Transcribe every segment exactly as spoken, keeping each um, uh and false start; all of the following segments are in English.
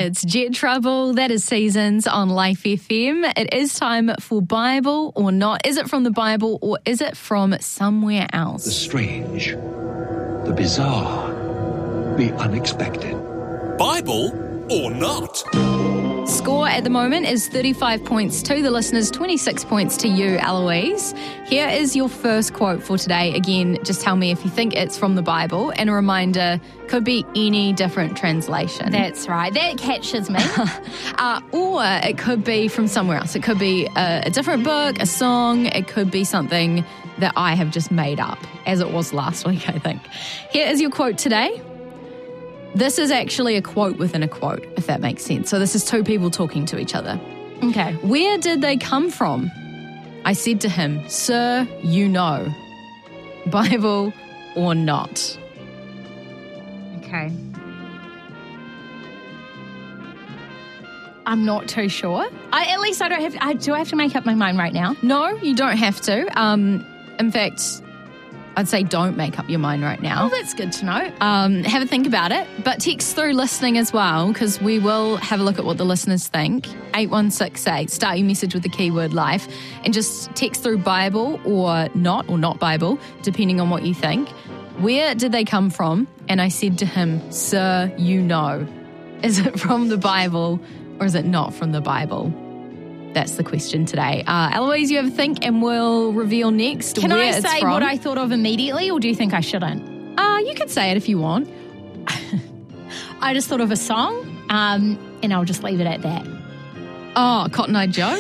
It's Jet Trouble. That is Seasons on Life F M. It is time for Bible or Not. Is it from the Bible or is it from somewhere else? The strange, the bizarre, the unexpected. Bible or Not? Score at the moment is thirty-five points to the listeners, twenty-six points to you, Eloise. Here is your first quote for today. Again, just tell me if you think it's from the Bible. And a reminder, could be any different translation. That's right. That catches me. uh, or it could be from somewhere else. It could be a, a different book, a song. It could be something that I have just made up, as it was last week, I think. Here is your quote today. This is actually a quote within a quote, if that makes sense. So this is two people talking to each other. Okay. Where did they come from? I said to him, Sir, you know. Bible or not? Okay. I'm not too sure. I, at least I don't have. I do I have to make up my mind right now? No, you don't have to. Um, in fact, I'd say don't make up your mind right now. Oh, that's good to know. Um, have a think about it. But text through listening as well, because we will have a look at what the listeners think. eight one six eight. Start your message with the keyword life. And just text through Bible or not, or not Bible, depending on what you think. Where did they come from? And I said to him, Sir, you know. Is it from the Bible or is it not from the Bible? That's the question today. Uh, Eloise, you have a think and we'll reveal next Can where I it's say from. what I thought of immediately, or do you think I shouldn't? Uh, you can say it if you want. I just thought of a song, um, and I'll just leave it at that. Oh, Cotton Eye Joe?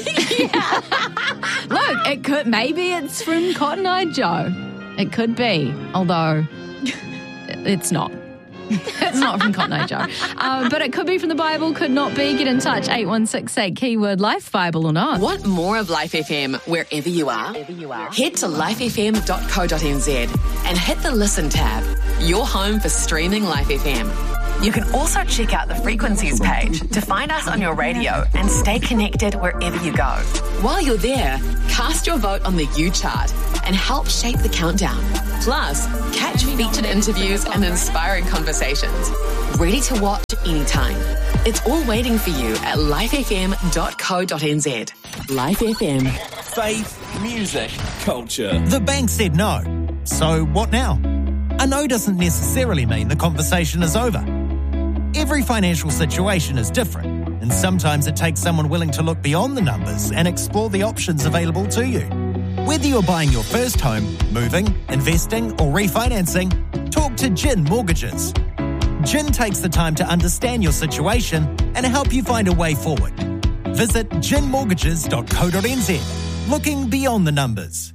Look, it could, maybe it's from Cotton Eye Joe. It could be, although it's not. It's not from Cotton Eye Joe. Uh, but it could be from the Bible, could not be. Get in touch, eight one six eight, keyword life, Bible or not. Want more of Life F M wherever you are? Head to life f m dot co dot n z and hit the Listen tab, your home for streaming Life F M. You can also check out the frequencies page to find us on your radio and stay connected wherever you go. While you're there, cast your vote on the U chart and help shape the countdown. Plus, catch featured interviews and inspiring conversations. Ready to watch anytime. It's all waiting for you at life f m dot co dot n z. Life F M. Faith, music, culture. The bank said no. So what now? A no doesn't necessarily mean the conversation is over. Every financial situation is different, and sometimes it takes someone willing to look beyond the numbers and explore the options available to you. Whether you're buying your first home, moving, investing, or refinancing, talk to Gin Mortgages. Gin takes the time to understand your situation and help you find a way forward. Visit gin mortgages dot co dot n z. Looking beyond the numbers.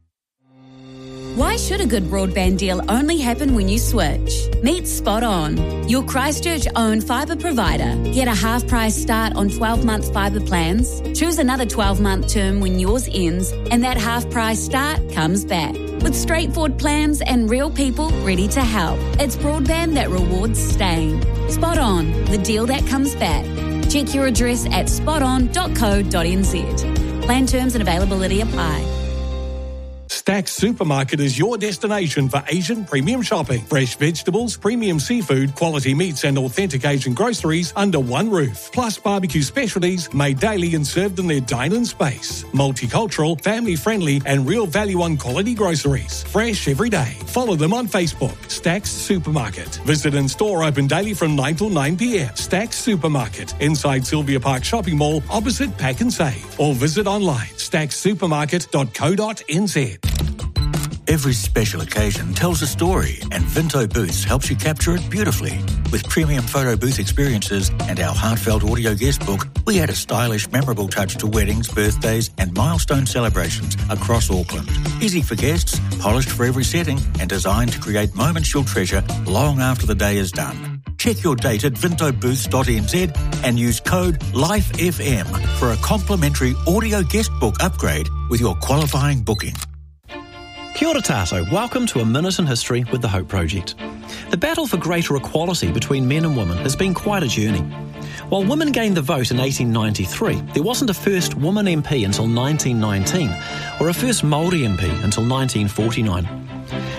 Why should a good broadband deal only happen when you switch? Meet Spot On, your Christchurch-owned fibre provider. Get a half-price start on twelve-month fibre plans. Choose another twelve-month term when yours ends, and that half-price start comes back. With straightforward plans and real people ready to help. It's broadband that rewards staying. Spot On, the deal that comes back. Check your address at spot on dot co dot n z. Plan terms and availability apply. Stack Supermarket is your destination for Asian premium shopping. Fresh vegetables, premium seafood, quality meats and authentic Asian groceries under one roof. Plus barbecue specialties made daily and served in their dine-in space. Multicultural, family-friendly and real value on quality groceries. Fresh every day. Follow them on Facebook. Stack's Supermarket. Visit in store open daily from nine till nine p m. Stack's Supermarket. Inside Sylvia Park Shopping Mall opposite Pack and Save. Or visit online stacks supermarket dot co dot n z. Every special occasion tells a story, and Vinto Booths helps you capture it beautifully. With premium photo booth experiences and our heartfelt audio guest book, we add a stylish, memorable touch to weddings, birthdays and milestone celebrations across Auckland. Easy for guests, polished for every setting, and designed to create moments you'll treasure long after the day is done. Check your date at vinto booths dot n z and use code LIFEFM for a complimentary audio guest book upgrade with your qualifying booking. Kia ora tātou, welcome to A Minute in History with the Hope Project. The battle for greater equality between men and women has been quite a journey. While women gained the vote in eighteen ninety-three, there wasn't a first woman M P until nineteen nineteen, or a first Māori M P until nineteen forty-nine.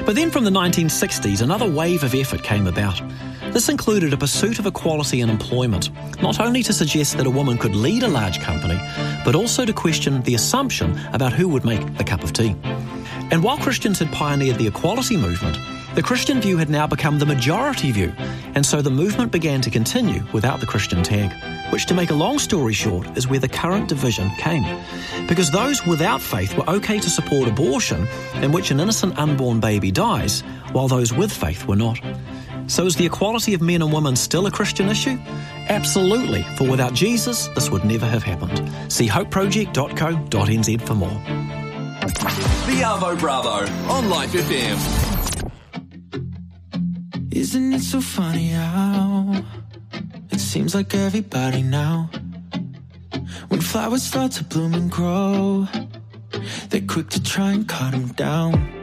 But then from the nineteen sixties, another wave of effort came about. This included a pursuit of equality in employment, not only to suggest that a woman could lead a large company, but also to question the assumption about who would make the cup of tea. And while Christians had pioneered the equality movement, the Christian view had now become the majority view, and so the movement began to continue without the Christian tag, which, to make a long story short, is where the current division came. Because those without faith were okay to support abortion, in which an innocent unborn baby dies, while those with faith were not. So is the equality of men and women still a Christian issue? Absolutely, for without Jesus, this would never have happened. See hope project dot co dot n z for more. The Arvo Bravo on Life F M. Isn't it so funny how it seems like everybody now, when flowers start to bloom and grow, they're quick to try and cut them down.